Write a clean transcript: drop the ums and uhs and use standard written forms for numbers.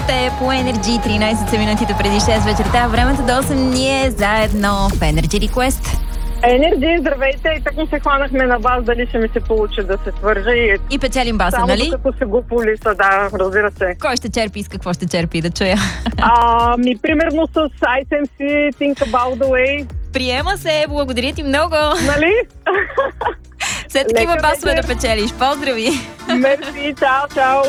сте по Energy, 13 са минутите преди 6 вечерта. Времето до 8 ние заедно в Energy Request. Енерджи, здравейте! И така се хванахме на вас, дали ще ми се получи да се свържа И печелим баса, само нали? докато се го полиса, да, разбира се. Кой ще черпи и с какво ще черпи, да чуя? Примерно с ISMC, Think About the Way, Приема се, благодаря ти много. нали? Все такива Лека басове да вечер. печелиш. Поздрави! Мерси, чао, чао!